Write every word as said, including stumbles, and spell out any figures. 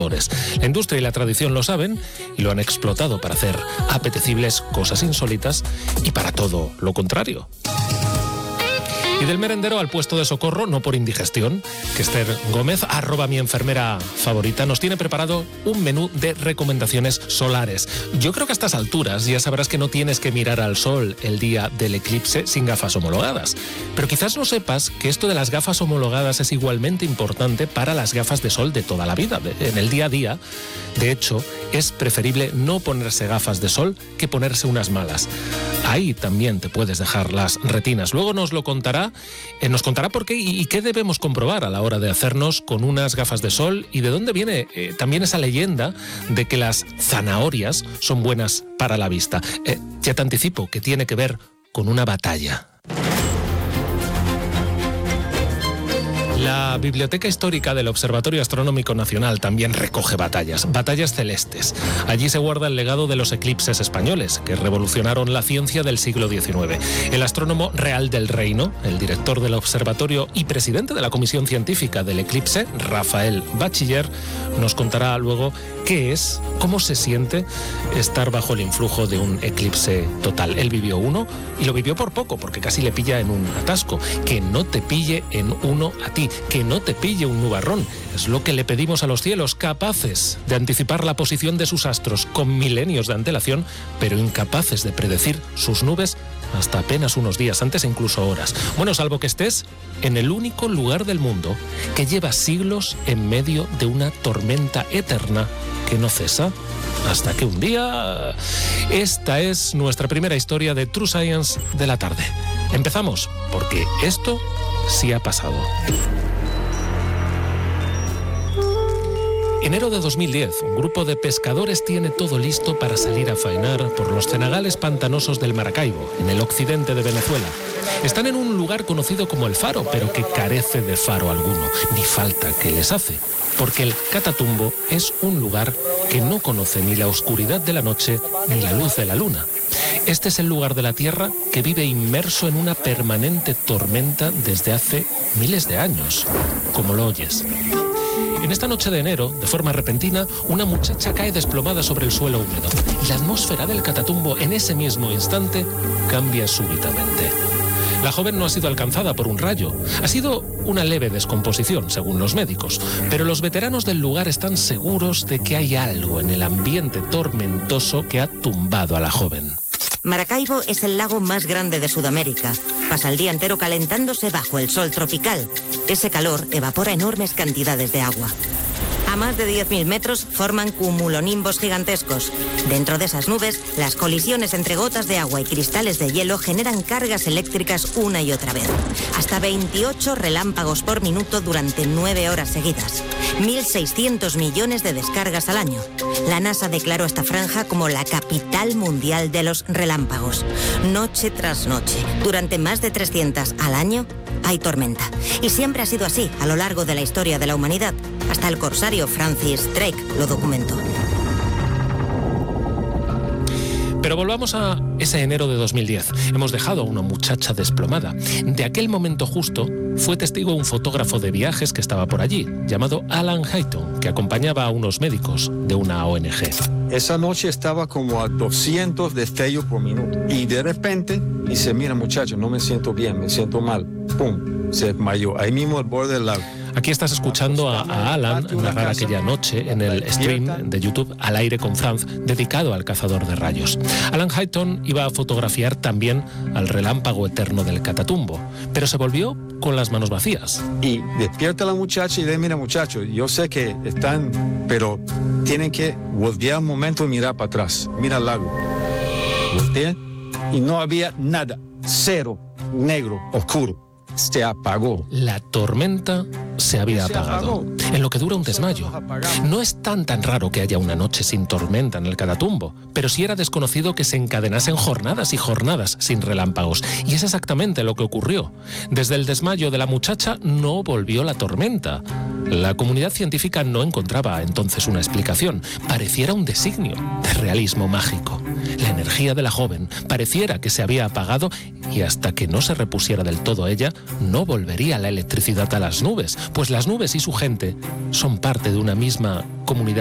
La industria y la tradición lo saben y lo han explotado para hacer apetecibles cosas insólitas y para todo lo contrario. Y del merendero al puesto de socorro, no por indigestión, que Esther Gómez, arroba mi enfermera favorita, nos tiene preparado un menú de recomendaciones solares. Yo creo que a estas alturas ya sabrás que no tienes que mirar al sol el día del eclipse sin gafas homologadas. Pero quizás no sepas que esto de las gafas homologadas es igualmente importante para las gafas de sol de toda la vida, en el día a día. De hecho, es preferible no ponerse gafas de sol que ponerse unas malas. Ahí también te puedes dejar las retinas. Luego nos lo contará Eh, nos contará por qué y, y qué debemos comprobar a la hora de hacernos con unas gafas de sol y de dónde viene eh, también esa leyenda de que las zanahorias son buenas para la vista. Eh, ya te anticipo que tiene que ver con una batalla. La Biblioteca Histórica del Observatorio Astronómico Nacional también recoge batallas, batallas celestes. Allí se guarda el legado de los eclipses españoles, que revolucionaron la ciencia del siglo diecinueve. El astrónomo real del reino, el director del observatorio y presidente de la Comisión Científica del Eclipse, Rafael Bachiller, nos contará luego qué es, cómo se siente estar bajo el influjo de un eclipse total. Él vivió uno y lo vivió por poco, porque casi le pilla en un atasco. Que no te pille en uno a ti. Que no te pille un nubarrón. Es lo que le pedimos a los cielos, capaces de anticipar la posición de sus astros con milenios de antelación, pero incapaces de predecir sus nubes hasta apenas unos días antes e incluso horas. Bueno, salvo que estés en el único lugar del mundo que lleva siglos en medio de una tormenta eterna que no cesa hasta que un día... Esta es nuestra primera historia de True Science de la tarde. Empezamos, porque esto sí ha pasado. Enero de dos mil diez, un grupo de pescadores tiene todo listo para salir a faenar por los cenagales pantanosos del Maracaibo, en el occidente de Venezuela. Están en un lugar conocido como El Faro, pero que carece de faro alguno, ni falta que les hace, porque el Catatumbo es un lugar que no conoce ni la oscuridad de la noche ni la luz de la luna. Este es el lugar de la Tierra que vive inmerso en una permanente tormenta desde hace miles de años, como lo oyes. En esta noche de enero, de forma repentina, una muchacha cae desplomada sobre el suelo húmedo y la atmósfera del Catatumbo en ese mismo instante cambia súbitamente. La joven no ha sido alcanzada por un rayo, ha sido una leve descomposición, según los médicos, pero los veteranos del lugar están seguros de que hay algo en el ambiente tormentoso que ha tumbado a la joven. Maracaibo es el lago más grande de Sudamérica. Pasa el día entero calentándose bajo el sol tropical. Ese calor evapora enormes cantidades de agua. A más de diez mil metros forman cumulonimbos gigantescos. Dentro de esas nubes, las colisiones entre gotas de agua y cristales de hielo generan cargas eléctricas una y otra vez. Hasta veintiocho relámpagos por minuto durante nueve horas seguidas. mil seiscientos millones de descargas al año. La NASA declaró esta franja como la capital mundial de los relámpagos. Noche tras noche, durante más de trescientas al año, hay tormenta. Y siempre ha sido así a lo largo de la historia de la humanidad. Hasta el corsario Francis Drake lo documentó. Pero volvamos a ese enero de dos mil diez. Hemos dejado a una muchacha desplomada. De aquel momento justo fue testigo un fotógrafo de viajes que estaba por allí, llamado Alan Hayton, que acompañaba a unos médicos de una O N G. Esa noche estaba como a doscientos destellos por minuto. Y de repente dice, mira muchacho, no me siento bien, me siento mal. Pum, se desmayó. Ahí mismo al borde del lago. Aquí estás escuchando a, a Alan narrar aquella noche en el stream de YouTube Al aire con Franz, dedicado al cazador de rayos. Alan Hayton iba a fotografiar también al relámpago eterno del Catatumbo, pero se volvió con las manos vacías. Y despierta a la muchacha y le mira muchacho, yo sé que están, pero tienen que volver un momento y mirar para atrás. Mira el lago. Voltea y no había nada. Cero, negro, oscuro. Se apagó. La tormenta se había se apagado. Apagó. En lo que dura un desmayo. No es tan tan raro que haya una noche sin tormenta en el Catatumbo, pero sí era desconocido que se encadenasen jornadas y jornadas sin relámpagos. Y es exactamente lo que ocurrió. Desde el desmayo de la muchacha no volvió la tormenta. La comunidad científica no encontraba entonces una explicación. Pareciera un designio de realismo mágico. La energía de la joven pareciera que se había apagado y hasta que no se repusiera del todo ella, no volvería la electricidad a las nubes, Pues las nubes y su gente son parte de una misma comunidad